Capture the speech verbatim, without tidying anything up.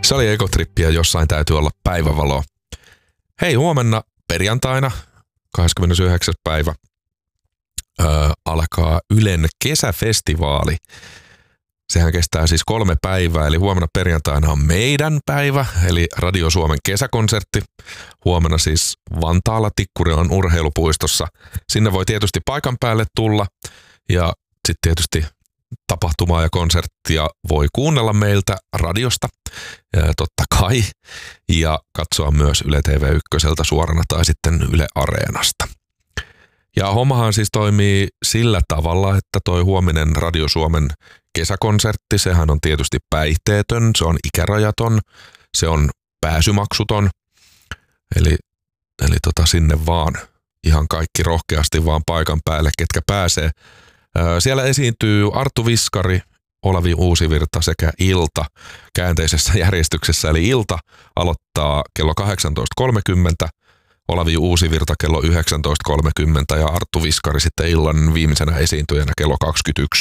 Se oli Ekotrippi ja jossain täytyy olla päivävaloa. Hei, huomenna perjantaina, kahdeskymmenesyhdeksäs päivä, öö, alkaa Ylen kesäfestivaali. Sehän kestää siis kolme päivää, eli huomenna perjantaina on meidän päivä, eli Radio Suomen kesäkonsertti. Huomenna siis Vantaalla Tikkurilan urheilupuistossa. Sinne voi tietysti paikan päälle tulla ja sitten tietysti tapahtumaa ja konserttia voi kuunnella meiltä radiosta, totta kai, ja katsoa myös Yle T V yksi suorana tai sitten Yle Areenasta. Ja hommahan siis toimii sillä tavalla, että toi huominen Radio Suomen kesäkonsertti, sehän on tietysti päihteetön, se on ikärajaton, se on pääsymaksuton, eli, eli tota sinne vaan ihan kaikki rohkeasti vaan paikan päälle, ketkä pääsee. Siellä esiintyy Arttu Viskari, Olavi Uusivirta sekä Ilta käänteisessä järjestyksessä, eli Ilta aloittaa kello kahdeksantoista kolmekymmentä, Olavi Uusivirta kello yhdeksäntoista kolmekymmentä ja Arttu Viskari sitten illan viimeisenä esiintyjänä kello kaksikymmentäyksi